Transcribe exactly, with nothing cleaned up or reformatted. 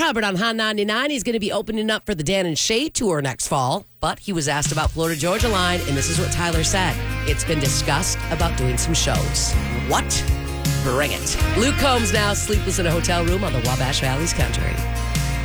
Hubbard on Hot ninety-nine. He's going to be opening up for the Dan and Shay tour next fall. But he was asked about Florida Georgia Line, and this is what Tyler said. It's been discussed about doing some shows. What? Bring it. Luke Combs now sleepless in a hotel room on the Wabash Valley's Country.